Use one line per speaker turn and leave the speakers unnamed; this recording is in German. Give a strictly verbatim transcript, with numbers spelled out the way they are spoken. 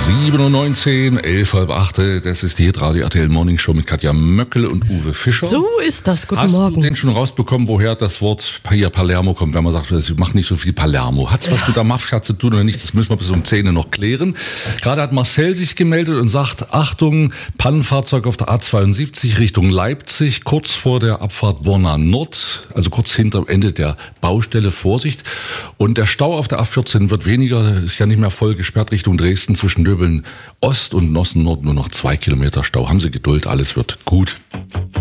sieben Uhr neunzehn, elf, halb acht, das ist die Hitradio R T L Morning Show mit Katja Möckel und Uwe Fischer.
So ist das, guten
Hast
Morgen.
Hast du denn schon rausbekommen, woher das Wort hier Palermo kommt, wenn man sagt, sie macht nicht so viel Palermo? Hat es was mit der Mafia zu tun oder nicht? Das müssen wir bis um zehn noch klären. Gerade hat Marcel sich gemeldet und sagt, Achtung, Pannenfahrzeug auf der A zweiundsiebzig Richtung Leipzig, kurz vor der Abfahrt Borna Nord, also kurz hinter Ende der Baustelle, Vorsicht. Und der Stau auf der A vierzehn wird weniger, ist ja nicht mehr voll gesperrt Richtung Dresden, zwischen Döbeln Ost und Nossen Nord nur noch zwei Kilometer Stau. Haben Sie Geduld, alles wird gut.